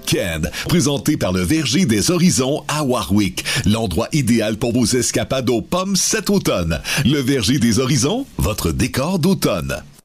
Week-end, présenté par le Verger des Horizons à Warwick. L'endroit idéal pour vos escapades aux pommes cet automne. Le Verger des Horizons, votre décor d'automne.